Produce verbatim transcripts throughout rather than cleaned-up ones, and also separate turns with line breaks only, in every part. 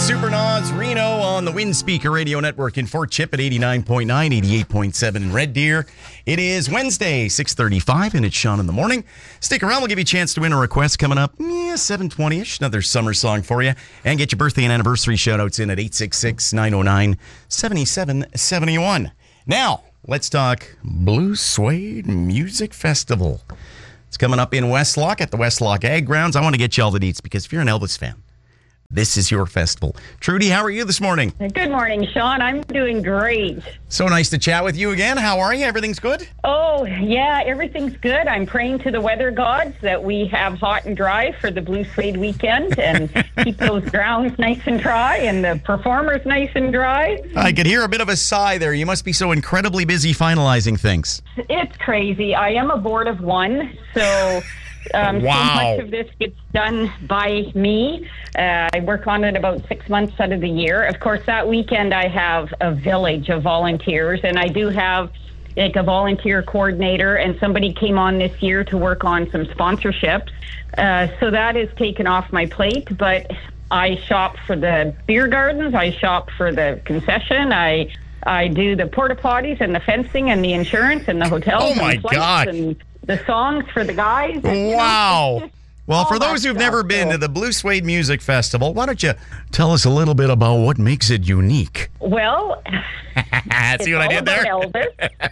Supernaws, Reno on the Windspeaker Radio Network in Fort Chip at eighty-nine point nine, eighty-eight point seven in Red Deer. It is Wednesday, six thirty-five, and it's Sean in the morning. Stick around. We'll give you a chance to win a request coming up, yeah, seven twenty-ish. Another summer song for you. And get your birthday and anniversary shout-outs in at eight six six, nine oh nine, seven seven seven one. Now, let's talk Blue Suede Music Festival. It's coming up in Westlock at the Westlock Ag Grounds. I want to get you all the deets because if you're an Elvis fan, this is your festival. Trudy, how are you this morning?
Good morning, Sean. I'm doing great.
So nice to chat with you again. How are you? Everything's good?
Oh, yeah, everything's good. I'm praying to the weather gods that we have hot and dry for the Blue Suede weekend and keep those grounds nice and dry and the performers nice and dry.
I could hear a bit of a sigh there. You must be so incredibly busy finalizing things.
It's crazy. I am a board of one, so... Um,
wow.
So much of this gets done by me. Uh, I work on it about six months out of the year. Of course, that weekend I have a village of volunteers, and I do have like a volunteer coordinator, and somebody came on this year to work on some sponsorships. Uh, so that is taken off my plate, but I shop for the beer gardens, I shop for the concession, I I do the porta potties and the fencing and the insurance and the hotels.
Oh my
and flights
God.
And the songs for the guys. And,
wow.
You know,
well, for those who've never been to the Blue Suede Music Festival, why don't you tell us a little bit about what makes it unique?
Well,
see what I did there?
Elvis.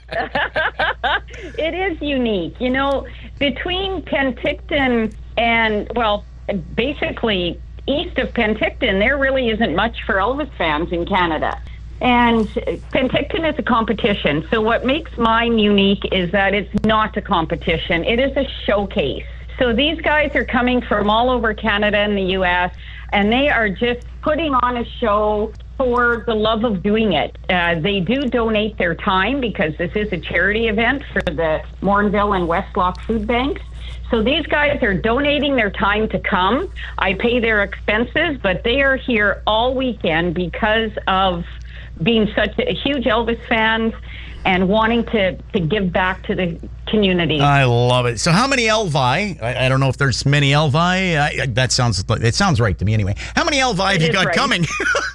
It is unique. You know, between Penticton and, well, basically east of Penticton, there really isn't much for Elvis fans in Canada. And Penticton is a competition. So what makes mine unique is that it's not a competition. It is a showcase. So these guys are coming from all over Canada and the U S, and they are just putting on a show for the love of doing it. Uh, they do donate their time because this is a charity event for the Morinville and Westlock food banks. So these guys are donating their time to come. I pay their expenses, but they are here all weekend because of being such a huge Elvis fans and wanting to, to give back to the community.
I love it. So how many Elvi? I, I don't know if there's many Elvi. I, I, that sounds it sounds right to me anyway. How many Elvi have you got
right.
coming?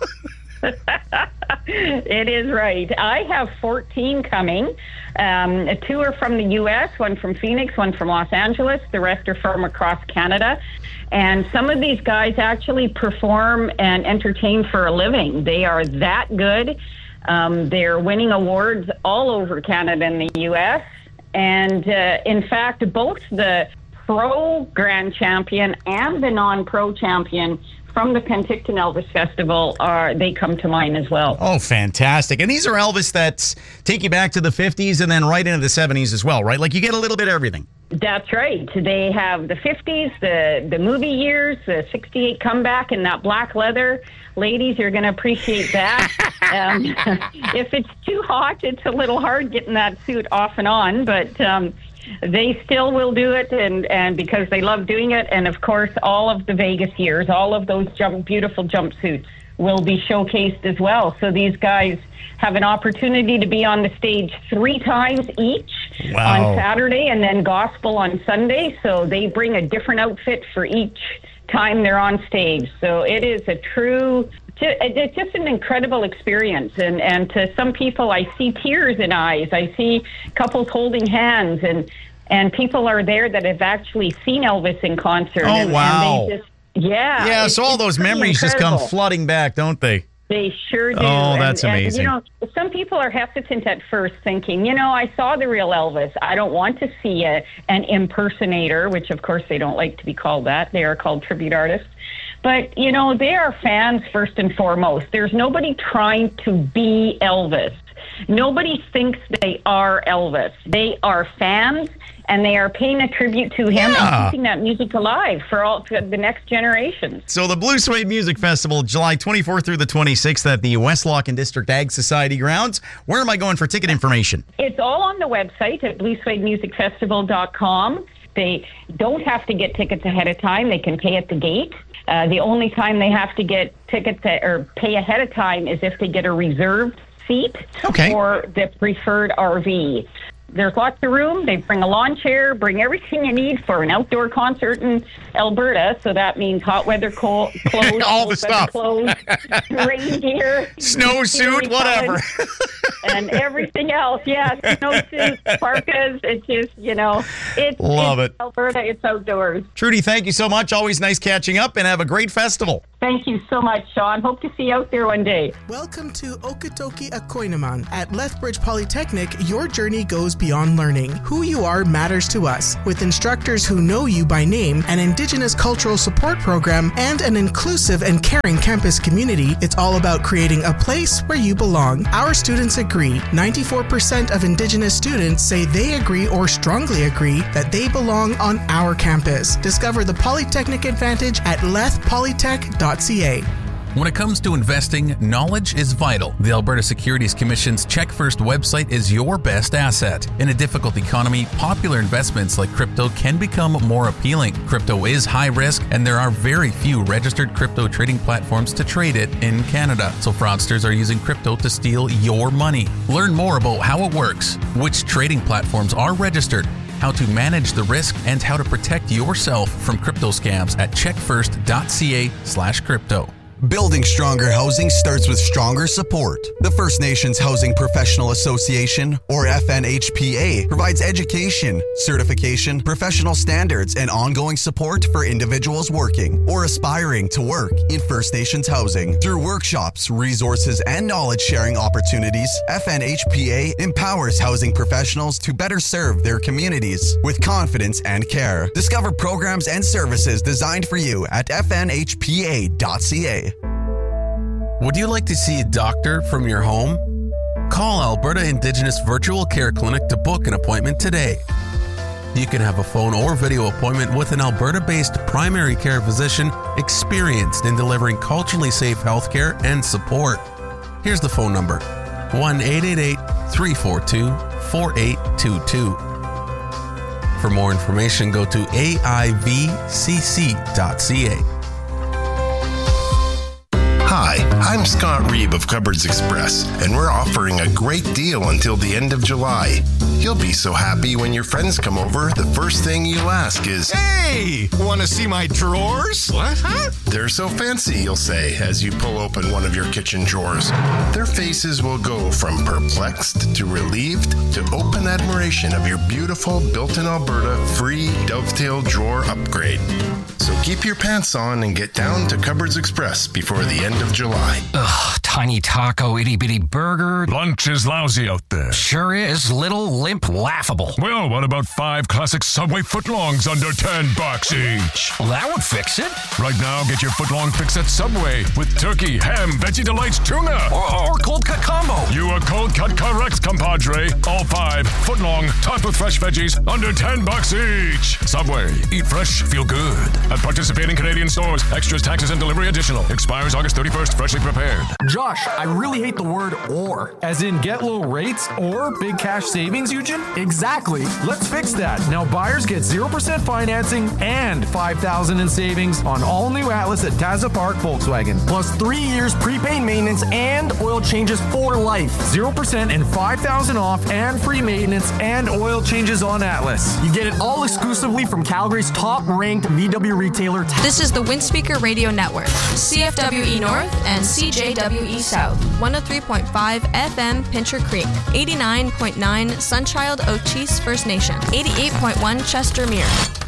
It is right. I have fourteen coming. Um, two are from the U S, one from Phoenix, one from Los Angeles. The rest are from across Canada. And some of these guys actually perform and entertain for a living. They are that good. Um, they're winning awards all over Canada and the U S. And uh, in fact, both the pro grand champion and the non-pro champion from the Penticton Elvis Festival, are they come to mind as well.
Oh, fantastic. And these are Elvis that take you back to the fifties and then right into the seventies as well, right? Like you get a little bit of everything.
That's right. They have the fifties, the, the movie years, the sixty-eight comeback in that black leather. Ladies, you're going to appreciate that. um, if it's too hot, it's a little hard getting that suit off and on, but... Um, they still will do it, and, and because they love doing it. And, of course, all of the Vegas years, all of those jump, beautiful jumpsuits will be showcased as well. So these guys have an opportunity to be on the stage three times each
wow.
on Saturday and then gospel on Sunday. So they bring a different outfit for each time they're on stage. So it is a true... It's just an incredible experience, and, and to some people, I see tears in eyes. I see couples holding hands, and and people are there that have actually seen Elvis in concert.
Oh,
and,
wow.
And they just, yeah.
Yeah, so all those memories just come flooding back, don't they?
They sure do.
Oh, that's
and,
amazing.
And, you know, some people are hesitant at first thinking, you know, I saw the real Elvis. I don't want to see a, an impersonator, which, of course, they don't like to be called that. They are called tribute artists. But, you know, they are fans first and foremost. There's nobody trying to be Elvis. Nobody thinks they are Elvis. They are fans, and they are paying a tribute to him
yeah.
and keeping that music alive for all for the next generations.
So the Blue Suede Music Festival, July twenty-fourth through the twenty-sixth at the Westlock and District Ag Society grounds. Where am I going for ticket information?
It's all on the website at blue suede music festival dot com. They don't have to get tickets ahead of time. They can pay at the gate. Uh, the only time they have to get tickets at, or pay ahead of time is if they get a reserved seat
okay.
or the preferred R V. there's lots of room. They bring a lawn chair, bring everything you need for an outdoor concert in Alberta. So that means hot weather co- clothes,
all the stuff,
clothes, rain gear,
snowsuit, whatever,
and everything else. Yeah, snowsuits, parkas. It's just, you know, it's,
Love
it's
it.
Alberta. It's outdoors.
Trudy, thank you so much. Always nice catching up, and have a great festival.
Thank you so much, Sean. Hope to see you out there one day.
Welcome to Okotoki Akoinaman. At Lethbridge Polytechnic, your journey goes beyond learning. Who you are matters to us. With instructors who know you by name, an Indigenous cultural support program, and an inclusive and caring campus community, it's all about creating a place where you belong. Our students agree. ninety-four percent of Indigenous students say they agree or strongly agree that they belong on our campus. Discover the Polytechnic Advantage at leth polytech dot c a.
When it comes to investing, knowledge is vital. The Alberta Securities Commission's Check First website is your best asset. In a difficult economy, popular investments like crypto can become more appealing. Crypto is high risk, and there are very few registered crypto trading platforms to trade it in Canada. So fraudsters are using crypto to steal your money. Learn more about how it works, which trading platforms are registered, how to manage the risk, and how to protect yourself from crypto scams at check first dot c a slash crypto.
Building stronger housing starts with stronger support. The First Nations Housing Professional Association, or F N H P A, provides education, certification, professional standards, and ongoing support for individuals working or aspiring to work in First Nations housing. Through workshops, resources, and knowledge-sharing opportunities, F N H P A empowers housing professionals to better serve their communities with confidence and care. Discover programs and services designed for you at f n h p a dot c a.
Would you like to see a doctor from your home? Call Alberta Indigenous Virtual Care Clinic to book an appointment today. You can have a phone or video appointment with an Alberta-based primary care physician experienced in delivering culturally safe healthcare and support. Here's the phone number, one eight eight eight, three four two, four eight two two. For more information, go to a i v c c dot c a.
Hi, I'm Scott Reeb of Cupboards Express, and we're offering a great deal until the end of July. You'll be so happy when your friends come over, the first thing you'll ask is,
"Hey, want to see my drawers?" What? Huh?
They're so fancy, you'll say, as you pull open one of your kitchen drawers. Their faces will go from perplexed to relieved to open admiration of your beautiful built-in Alberta free dovetail drawer upgrade. So keep your pants on and get down to Cupboards Express before the end of July.
Ugh, tiny taco, itty bitty burger.
Lunch is lousy out there.
Sure is. Little, limp, laughable.
Well, what about five classic Subway footlongs under ten bucks each?
Well, that would fix it.
Right now, get your footlong fix at Subway with turkey, ham, veggie delights, tuna.
Or, or cold cut combo.
You are cold cut correct, compadre. All five footlong, topped with fresh veggies, under ten bucks each. Subway, eat fresh, feel good. At participating Canadian stores, extras, taxes, and delivery additional. Expires August thirty-first, freshly prepared.
Josh, I really hate the word or. As in get low rates or big cash savings, Eugene? Exactly. Let's fix that. Now buyers get zero percent financing and five thousand dollars in savings on all new Atlas at Taza Park Volkswagen. Plus three years prepaid maintenance and oil changes for life. zero percent and five thousand dollars off and free maintenance and oil changes on Atlas. You get it all exclusively from Calgary's top-ranked V W retailer.
This is the Windspeaker Radio Network, C F W E North and C J W E South, one oh three point five F M Pincher Creek, eighty-nine point nine Sunchild Ochese First Nation, eighty-eight point one Chester Mere.